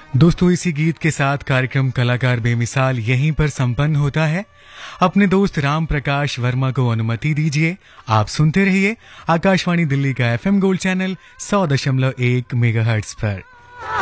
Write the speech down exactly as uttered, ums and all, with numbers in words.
दोस्तों, इसी गीत के साथ कार्यक्रम कलाकार बेमिसाल यहीं पर संपन्न होता है। अपने दोस्त राम प्रकाश वर्मा को अनुमति दीजिए। आप सुनते रहिए आकाशवाणी दिल्ली का एफएम गोल्ड चैनल सौ दशमलव एक मेगाहर्ट्ज पर।